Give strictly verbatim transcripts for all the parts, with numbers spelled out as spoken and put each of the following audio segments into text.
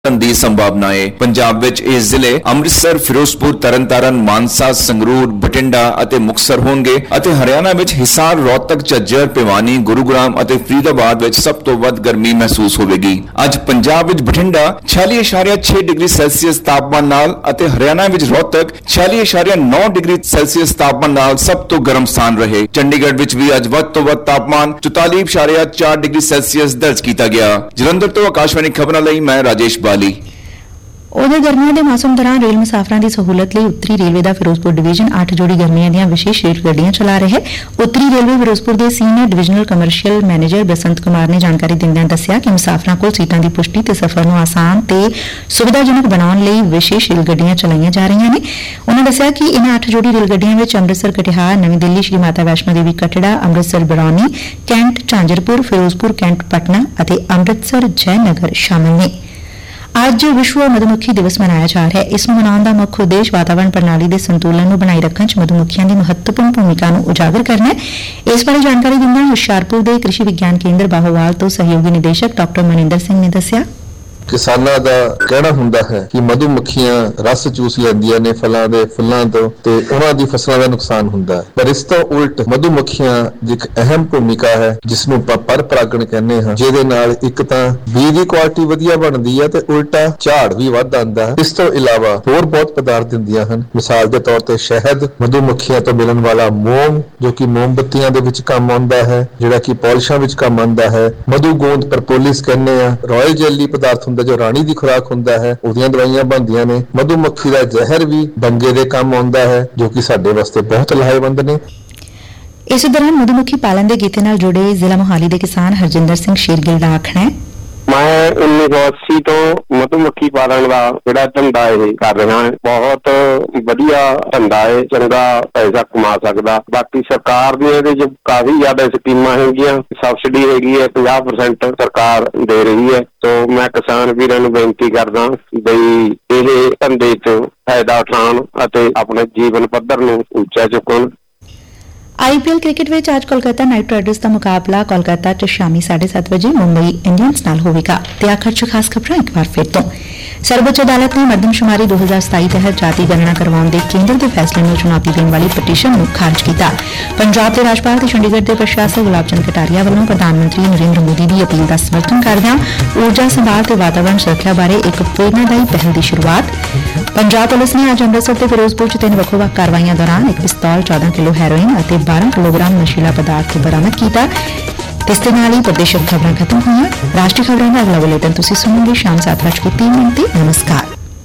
ਦੀ ਸੰਭਾਵਨਾ ਹੈ। ਪੰਜਾਬ ਵਿੱਚ ਇਹ ਜ਼ਿਲ੍ਹੇ ਅੰਮ੍ਰਿਤਸਰ, ਫਿਰੋਜ਼ਪੁਰ, ਤਰਨਤਾਰਨ, ਮਾਨਸਾ, ਸੰਗਰੂਰ, ਬਠਿੰਡਾ ਅਤੇ ਮੁਕਤਸਰ ਹੋਣਗੇ ਅਤੇ ਹਰਿਆਣਾ ਵਿੱਚ ਹਿਸਾਰ, ਰੋਹਤਕ, ਝੱਜਰ, ਭਿਵਾਨੀ, ਗੁਰੂਗ੍ਰਾਮ ਅਤੇ ਫਰੀਦਾਬਾਦ ਵਿੱਚ ਸਭ ਤੋਂ ਵੱਧ ਗਰਮੀ ਮਹਿਸੂਸ ਹੋਵੇਗੀ। ਅੱਜ ਪੰਜਾਬ ਵਿੱਚ ਬਠਿੰਡਾ छियालीस दशमलव छह ਡਿਗਰੀ ਸੈਲਸੀਅਸ ਤਾਪਮਾਨ ਨਾਲ ਅਤੇ ਹਰਿਆਣਾ ਵਿੱਚ ਰੋਹਤਕ छियालीस दशमलव नौ ਡਿਗਰੀ ਸੈਲਸੀਅਸ ਤਾਪਮਾਨ ਨਾਲ ਸਭ ਤੋਂ ਗਰਮ ਸਥਾਨ ਰਹੇ। ਚੰਡੀਗੜ੍ਹ ਵਿੱਚ ਵੀ ਅੱਜ ਵੱਧ ਤੋਂ ਵੱਧ ਤਾਪਮਾਨ चौतालीस दशमलव चार ਡਿਗਰੀ ਸੈਲਸੀਅਸ ਦਰਜ ਕੀਤਾ ਗਿਆ। ਜਲੰਧਰ ਤੋਂ ਆਕਾਸ਼ਵਾਣੀ ਖਬਰਾਂ ਲਈ ਮੈਂ ਰਾਜੇਸ਼ ਬਾਲੀ। ਉਧਰ ਗਰਮੀਆਂ ਦੇ ਮੌਸਮ ਦੌਰਾਨ ਰੇਲ ਮੁਸਾਫਰਾਂ ਦੀ ਸਹੂਲਤ ਲਈ ਉੱਤਰੀ ਰੇਲਵੇ ਦਾ ਫਿਰੋਜ਼ਪੁਰ ਡਿਵੀਜ਼ਨ ਅੱਠ ਜੋੜੀ ਗਰਮੀਆਂ ਦੀਆਂ ਵਿਸ਼ੇਸ਼ ਰੇਲ ਗੱਡੀਆਂ ਚਲਾ ਰਿਹਾ ਹੈ। ਉੱਤਰੀ ਰੇਲਵੇ ਫਿਰੋਜ਼ਪੁਰ ਦੇ senior divisional commercial manager Basant Kumar ਨੇ ਜਾਣਕਾਰੀ ਦਿੰਦਿਆਂ ਦੱਸਿਆ ਕਿ ਮੁਸਾਫਰਾਂ ਕੋਲ ਸੀਟਾਂ ਦੀ ਪੁਸ਼ਟੀ ਤੇ ਸਫ਼ਰ ਨੂੰ ਆਸਾਨ ਤੇ ਸੁਵਿਧਾਜਨਕ ਬਣਾਉਣ ਲਈ ਵਿਸ਼ੇਸ਼ ਰੇਲ ਗੱਡੀਆਂ ਚਲਾਈਆਂ ਜਾ ਰਹੀਆਂ ਨੇ। ਉਨ੍ਹਾਂ ਦੱਸਿਆ ਕਿ ਇਨ੍ਹਾਂ ਅੱਠ ਜੋੜੀ ਰੇਲ ਗੱਡੀਆਂ ਵਿੱਚ ਅੰਮ੍ਰਿਤਸਰ ਕਟਿਹਾਰ, ਨਵੀਂ Delhi Shri Mata Vaishno Devi Katra, Amritsar brownie, cantt ਝਾਂਜਰਪੁਰ, Firozpur cantt Patna ਅਤੇ ਅੰਮ੍ਰਿਤਸਰ ਜੈਨਗਰ ਸ਼ਾਮਲ ਨੇ। ਅੱਜ ਵਿਸ਼ਵ ਮਧੂਮੱਖੀ ਦਿਵਸ ਮਨਾਇਆ ਜਾ ਰਿਹਾ ਹੈ। ਇਸ ਨੂੰ ਮਨਾਉਣ ਦਾ ਮੁੱਖ ਉਦੇਸ਼ ਵਾਤਾਵਰਣ ਪ੍ਰਣਾਲੀ ਦੇ ਸੰਤੁਲਨ ਨੂੰ ਬਣਾਈ ਰੱਖਣ 'ਚ ਮਧੂਮੱਖੀਆਂ ਦੀ ਮਹੱਤਵਪੂਰਨ ਭੂਮਿਕਾ ਨੂੰ ਉਜਾਗਰ ਕਰਨਾ ਹੈ। ਇਸ ਬਾਰੇ ਜਾਣਕਾਰੀ ਦਿੰਦਿਆਂ ਹੁਸ਼ਿਆਰਪੁਰ ਦੇ ਕ੍ਰਿਸ਼ੀ ਵਿਗਿਆਨ ਕੇਂਦਰ ਬਾਹੋਵਾਲ ਤੋਂ ਸਹਿਯੋਗੀ ਨਿਦੇਸ਼ਕ ਡਾਕਟਰ ਮਨਿੰਦਰ ਸਿੰਘ ਨੇ ਦੱਸਿਆ, ਕਿਸਾਨਾਂ ਦਾ ਕਹਿਣਾ ਹੁੰਦਾ ਹੈ ਕਿ ਮਧੂਮੱਖੀਆਂ ਰਸ ਚੂਸ ਲੈਂਦੀਆਂ ਨੇ ਫਲਾਂ ਦੇ ਫੁੱਲਾਂ ਤੋਂ ਤੇ ਉਹਨਾਂ ਦੀ ਫਸਲਾਂ ਦਾ ਨੁਕਸਾਨ ਹੁੰਦਾ ਹੈ। ਪਰ ਇਸ ਤੋਂ ਉਲਟ ਮਧੂਮੱਖੀਆਂ ਦੀ ਇੱਕ ਅਹਿਮ ਭੂਮਿਕਾ ਹੈ ਜਿਸ ਨੂੰ ਆਪਾਂ ਪਰ ਪਰਾਗਣ ਕਹਿੰਦੇ ਹਾਂ, ਜਿਹਦੇ ਨਾਲ ਇੱਕ ਤਾਂ ਬੀਜ ਦੀ ਕੁਆਲਿਟੀ ਵਧੀਆ ਬਣਦੀ ਹੈ ਤੇ ਉਲਟਾ ਝਾੜ ਵੀ ਵੱਧ ਆਉਂਦਾ ਹੈ। ਇਸ ਤੋਂ ਇਲਾਵਾ ਹੋਰ ਬਹੁਤ ਪਦਾਰਥ ਦਿੰਦੀਆਂ ਹਨ। ਮਿਸਾਲ ਦੇ ਤੌਰ ਤੇ ਸ਼ਹਿਦ, ਮਧੂਮੱਖੀਆਂ ਤੋਂ ਮਿਲਣ ਵਾਲਾ ਮੋਮ ਜੋ ਕਿ ਮੋਮਬੱਤੀਆਂ ਦੇ ਵਿੱਚ ਕੰਮ ਆਉਂਦਾ ਹੈ, ਜਿਹੜਾ ਕਿ ਪੋਲਿਸ਼ਾਂ ਵਿੱਚ ਕੰਮ ਆਉਂਦਾ ਹੈ। ਮਧੂ ਗੋਂਦ ਪ੍ਰਪੋਲਿਸ ਕਹਿੰਦੇ ਆ। ਰਾਇਲ ਜੈਲੀ ਪਦਾਰਥ ਹੁੰਦਾ ਜੋ ਰਾਣੀ ਦੀ ਖੁਰਾਕ ਹੁੰਦਾ ਹੈ, ਉਹਦੀਆਂ ਦਵਾਈਆਂ ਬਣਦੀਆਂ ਨੇ। ਮਧੂਮੱਖੀ ਦਾ ਜ਼ਹਿਰ ਵੀ ਬੰਗੇ ਦੇ ਕੰਮ ਆਉਂਦਾ ਹੈ ਜੋ ਕਿ ਸਾਡੇ ਵਾਸਤੇ ਬਹੁਤ ਲਾਹੇਵੰਦ ਨੇ। ਇਸ ਦੌਰਾਨ ਮਧੂਮੱਖੀ ਪਾਲਣ ਦੇ ਕਿੱਤੇ ਨਾਲ ਜੁੜੇ ਜ਼ਿਲ੍ਹਾ ਮੋਹਾਲੀ ਦੇ ਕਿਸਾਨ ਹਰਜਿੰਦਰ ਸਿੰਘ ਸ਼ੇਰਗਿੱਲ ਦਾ ਆਖਣਾ ਹੈ, ਮੈਂ ਉੱਨੀ ਸੌ ਅੱਸੀ ਤੋਂ ਮਧੂਮੱਖੀ ਪਾਲਣ ਦਾ ਜਿਹੜਾ ਧੰਦਾ ਇਹ ਕਰ ਰਿਹਾ ਹਾਂ। ਬਹੁਤ ਵਧੀਆ ਧੰਦਾ ਹੈ, ਚੰਗਾ ਪੈਸਾ ਕਮਾ ਸਕਦਾ। ਬਾਕੀ ਸਰਕਾਰ ਦੀਆਂ ਇਹਦੇ 'ਚ ਕਾਫੀ ਜ਼ਿਆਦਾ ਸਕੀਮਾਂ ਹੈਗੀਆਂ। ਸਬਸਿਡੀ ਹੈਗੀ ਹੈ, ਪੰਜਾਹ ਪਰਸੈਂਟ ਸਰਕਾਰ ਦੇ ਰਹੀ ਹੈ। ਸੋ ਮੈਂ ਕਿਸਾਨ ਵੀਰਾਂ ਨੂੰ ਬੇਨਤੀ ਕਰਦਾ ਬਈ ਇਹ ਧੰਦੇ 'ਚ ਫਾਇਦਾ ਉਠਾਉਣ ਅਤੇ ਆਪਣੇ ਜੀਵਨ ਪੱਧਰ ਨੂੰ ਉੱਚਾ ਚੁੱਕਣ। ਆਈਪੀਐਲ ਕ੍ਰਿਕਟ ਵਿੱਚ ਅੱਜ ਕੋਲਕਾਤਾ ਨਾਈਟ ਰਾਈਡਰਸ ਦਾ ਮੁਕਾਬਲਾ ਕੋਲਕਾਤਾ 'ਚ ਸ਼ਾਮੀ ਸਾਢੇ ਸੱਤ ਵਜੇ ਮੁੰਬਈ ਇੰਡੀਅਨਸ ਨਾਲ ਹੋਵੇਗਾ। ਤੇ ਆਖਰ 'ਚ ਖਾਸ ਖਬਰਾਂ ਇੱਕ ਵਾਰ ਫਿਰ ਤੋਂ। ਸਰਵਉੱਚ ਅਦਾਲਤ ਨੇ ਮਰਦਮਸ਼ੁਮਾਰੀ ਦੋ ਹਜ਼ਾਰ ਸਤਾਈ ਤਹਿਤ ਜਾਤੀ ਗਣਨਾ ਕਰਵਾਉਣ ਦੇ ਕੇਂਦਰ ਦੇ ਫੈਸਲੇ ਨੂੰ ਚੁਣੌਤੀ ਦੇਣ ਵਾਲੀ ਪਟੀਸ਼ਨ ਨੂੰ ਖਾਰਜ ਕੀਤਾ। ਪੰਜਾਬ ਦੇ ਰਾਜਪਾਲ ਤੇ ਚੰਡੀਗੜ੍ਹ ਦੇ ਪ੍ਰਸ਼ਾਸਕ ਗੁਲਾਬ ਚੰਦ ਕਟਾਰੀਆ ਵੱਲੋਂ ਪ੍ਰਧਾਨ ਮੰਤਰੀ ਨਰਿੰਦਰ ਮੋਦੀ ਦੀ ਅਪੀਲ ਦਾ ਸਮਰਥਨ ਕਰਦਿਆਂ ਊਰਜਾ ਸੰਭਾਲ ਤੇ ਵਾਤਾਵਰਣ ਸੁਰੱਖਿਆ ਬਾਰੇ ਇੱਕ ਪ੍ਰੇਰਨਾਦਾਈ ਪਹਿਲ ਦੀ ਸ਼ੁਰੂਆਤ। ਪੰਜਾਬ ਪੁਲਿਸ ਨੇ ਅੱਜ ਅੰਮ੍ਰਿਤਸਰ ਤੇ ਫਿਰੋਜ਼ਪੁਰ 'ਚ ਤਿੰਨ ਵੱਖੋ-ਵੱਖ ਕਾਰਵਾਈਆਂ ਦੌਰਾਨ ਇੱਕ ਪਿਸਤੌਲ, ਚੌਦਾਂ ਕਿਲੋ ਹੈਰੋਇਨ ਅਤੇ ਬਾਰਾਂ ਕਿਲੋਗ੍ਰਾਮ ਨਸ਼ੀਲਾ ਪਦਾਰਥ ਬਰਾਮਦ ਕੀਤਾ। ਇਸ ਦੇ ਨਾਲ ਹੀ ਪ੍ਰਦੇਸ਼ਕ ਖਬਰਾਂ ਖਤਮ ਹੋਈਆਂ। ਰਾਸ਼ਟਰੀ ਖਬਰਾਂ ਦਾ ਅਗਲਾ ਬੁਲੇਟਿਨ ਤੁਸੀਂ ਸੁਣੋਗੇ ਸ਼ਾਮ ਸੱਤ ਵਜੇ तीन मिनट ਤੇ। ਨਮਸਕਾਰ।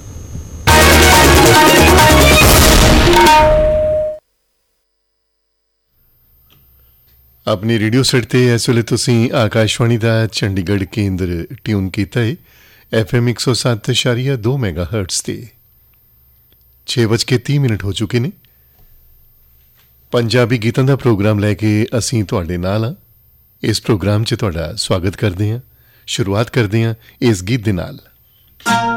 अपनी रेडियो सेट ते इस वेले तुसीं आकाशवाणी दा चंडीगढ़ केंद्र ट्यून कीता है एफ एम एक सौ सत्त इशारिया दो मैगा हर्ट्स ते। छे बज के तीह मिनट हो चुके ने। पंजाबी गीतां दा प्रोग्राम लैके असीं तुहाडे नाल हां। इस प्रोग्राम 'च तुहाडा स्वागत करदे हां। शुरुआत करदे हां इस गीत दे नाल।